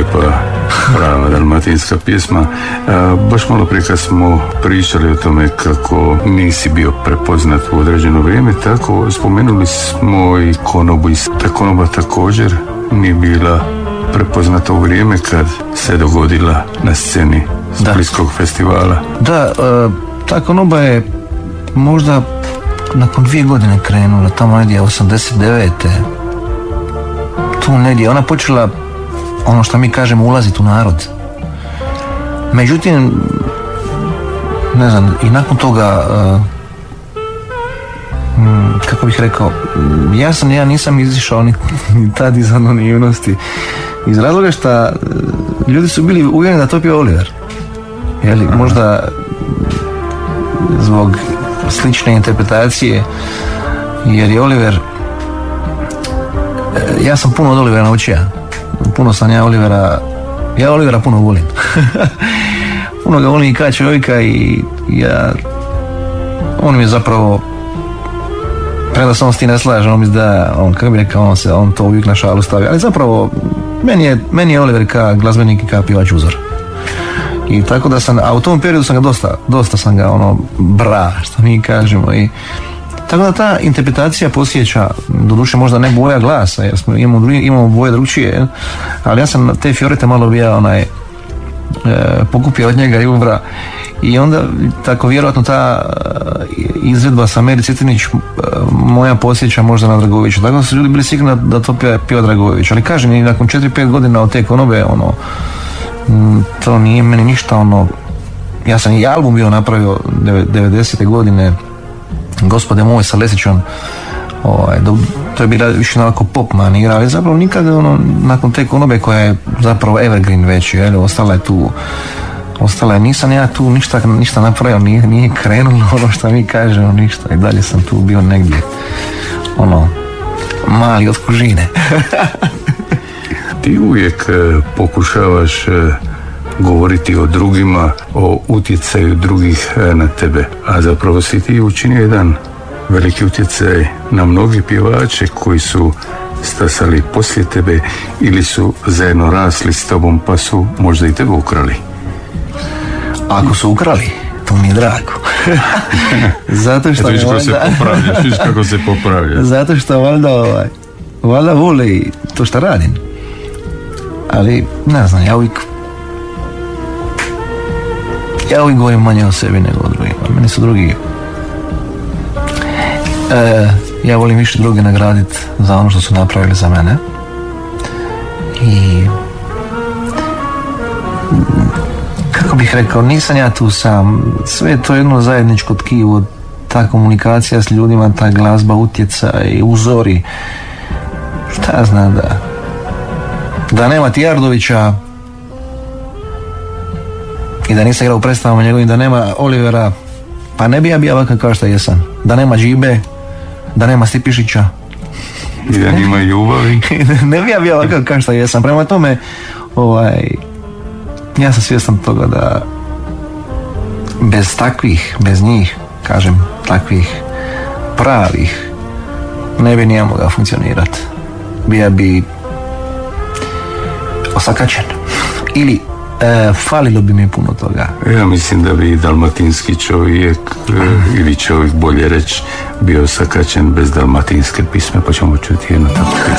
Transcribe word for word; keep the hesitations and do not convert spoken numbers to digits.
lijepa, prava dalmatinska pjesma. A, baš malo prije kad smo pričali o tome kako nisi bio prepoznat u određeno vrijeme, tako spomenuli smo i konobu. I ta konoba također nije bila prepoznata u vrijeme kad se dogodila na sceni Splitskog festivala. Da, uh, ta konoba je možda nakon dvije godine krenula, tamo negdje osamdeset devete tu negdje, ona počela ono što mi kažemo ulaziti u narod. Međutim, ne znam, i nakon toga uh, hmm, kako bih rekao, ja sam, ja nisam izišao ni, ni tad iz anonimnosti iz razloga što ljudi su bili uvjereni da to pije Oliver. Jeli, možda zbog slične interpretacije, jer je Oliver, ja sam puno od Olivera naučio, puno sam ja Olivera, ja Olivera puno volim. Puno ga volim i kao čovjeka i ja, on mi je zapravo, premda se on s tim ne slaže, on mi da, on, kako bi rekao, on, se, on to uvijek na šalu stavi, ali zapravo meni je, meni je Oliver kao glazbenik i kao pjevač uzor. I tako da sam, a u tom periodu sam ga dosta, dosta sam ga ono bra, što mi kažemo. I tako da ta interpretacija posjeća, doduše možda ne boja glasa, jer smo, imamo, drugi, imamo boje drugčije, ali ja sam te fiorete malo bija onaj, e, pokupio od njega i ubra. I onda tako vjerojatno ta izvedba sa Meri Citinić moja posjeća možda na Dragovića. Tako da su ljudi bili sigurni da to pjeva, pjeva Dragović. Ali kažem, i nakon četiri pet godina od te konobe, ono, to nije meni ništa, ono, ja sam i album bio napravio devedesete godine, Gospode moj, sa Lesićom, ovaj, do, to je bila više onako pop manira, ali zapravo nikad, ono, nakon te konobe koja je zapravo evergreen već, jel, ostala je tu, ostala je, nisam ja tu ništa, ništa napravio, nije, nije krenulo ono što mi kažemo, ništa, i dalje sam tu bio negdje, ono, mali od kužine. Ti uvijek pokušavaš govoriti o drugima, o utjecaju drugih na tebe, a zapravo si ti učinio jedan veliki utjecaj na mnogi pjevače koji su stasali poslije tebe ili su zajedno rasli s tobom pa su možda i tebe ukrali. Ako su ukrali, to mi je drago. Zato što vidiš kako se popravlja, vidiš kako se popravlja. Zato što valjda, ovaj, valjda voli to što radim. Ali, ne znam, ja uvijek ja uvijek govorim manje o sebi nego o drugima. Meni su drugi e, ja volim više druge nagraditi za ono što su napravili za mene. I kako bih rekao, nisam ja tu sam. Sve je to jedno zajedničko tkivo, ta komunikacija s ljudima, ta glazba, utjecaj, uzori. Šta ja znam, da da nema Tijardovića i da nisam igrao u predstavama njegovim, da nema Olivera, pa ne bi ja bio ovakav kao što jesam. Da nema Džibe, da nema Stipišića i da nema ljubavi. Ne bi ja bio ovakav kao što jesam. Prema tome, ovaj, ja sam svjestan toga da bez takvih, bez njih, kažem, takvih pravih, ne bi nije mogao funkcionirati. Bija bi osakačen. Ili e, falilo bi mi puno toga. Ja mislim da bi dalmatinski čovjek e, ili čovjek bolje reći bio osakačen bez dalmatinske pisme, pa ćemo čuti jednu takvu pismu.